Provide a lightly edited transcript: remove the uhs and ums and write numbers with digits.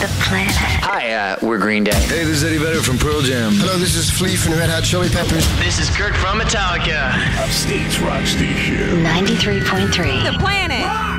The Planet. Hi, we're Green Day. Hey, this is Eddie Vedder from Pearl Jam. Hello, this is Flea from the Red Hot Chili Peppers. This is Kirk from Metallica. Upstate's rock station. 93.3. The Planet.